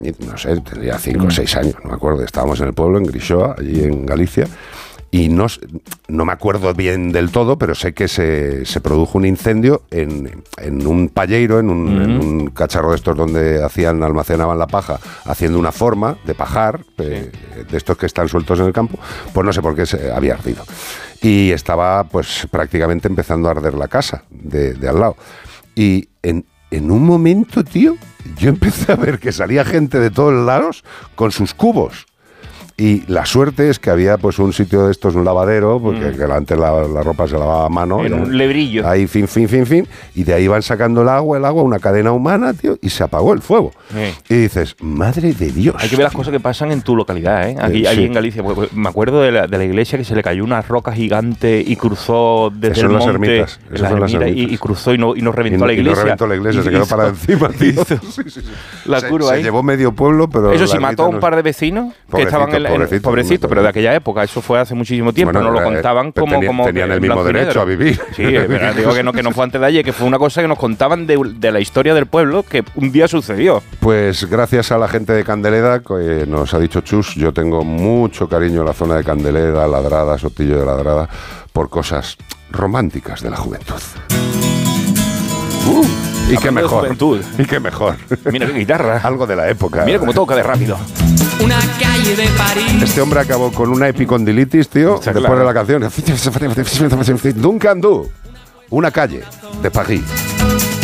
no sé, tendría 5 o 6 años, no me acuerdo. Estábamos en el pueblo, en Grixoa, allí en Galicia, y no me acuerdo bien del todo, pero sé que se produjo un incendio en un palleiro, en un cacharro de estos donde almacenaban la paja, haciendo una forma de pajar, de estos que están sueltos en el campo, pues no sé por qué se había ardido. Y estaba pues prácticamente empezando a arder la casa de al lado. Y en un momento, tío, yo empecé a ver que salía gente de todos lados con sus cubos. Y la suerte es que había pues un sitio de estos, un lavadero, porque que antes la ropa se lavaba a mano. En un lebrillo. Ahí, fin. Y de ahí van sacando el agua, una cadena humana, tío, y se apagó el fuego. Y dices, madre de Dios. Hay que ver las cosas que pasan en tu localidad, ¿eh? Aquí en Galicia. Pues, me acuerdo de la iglesia que se le cayó una roca gigante y cruzó desde el monte. Las ermitas. Y cruzó y nos reventó la iglesia. Y no reventó la iglesia, se quedó para encima, tío. La curva ahí. Se llevó medio pueblo, pero... Eso sí, mató a un par de vecinos que estaban en pobrecito, pero de aquella época, eso fue hace muchísimo tiempo, bueno, no lo contaban como tenían el mismo derecho a vivir. Sí, pero digo que no fue antes de ayer, que fue una cosa que nos contaban de la historia del pueblo, que un día sucedió. Pues gracias a la gente de Candeleda, que nos ha dicho Chus, yo tengo mucho cariño en la zona de Candeleda, Ladrada, Sotillo de Ladrada, por cosas románticas de la juventud. Y qué mejor. Y qué mejor. Mira qué guitarra. Algo de la época. Mira cómo toca de rápido. Una calle de París. Este hombre acabó con una epicondilitis, tío, después de la canción. Duncan Du, una calle de París.